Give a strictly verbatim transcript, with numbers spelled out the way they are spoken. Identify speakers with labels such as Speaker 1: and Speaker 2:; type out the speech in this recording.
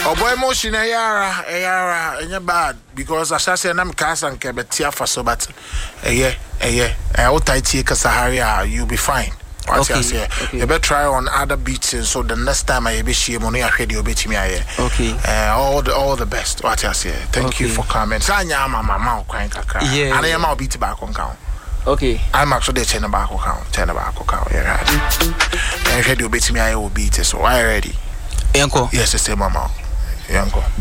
Speaker 1: Oh boy, emotion, ayara, ayara, and you're bad because I shall say, I'm Cassan Cabetia for so, but a year, a year, I will take Sahara, you'll be fine. What okay, I say, okay. You better try on other beaches so the next time I be she money, I heard you beat me.
Speaker 2: Okay,
Speaker 1: uh, all the all the best. What I say, thank
Speaker 2: okay.
Speaker 1: you for coming. Sanya, mama, mama, crying,
Speaker 2: yeah,
Speaker 1: and I am out beat back on count.
Speaker 2: Okay,
Speaker 1: I'm actually ten back account, ten back account. Yeah, I heard you beat me. I will beat it. So I ready.
Speaker 2: Yanko,
Speaker 1: yes, the same mama. Yanko.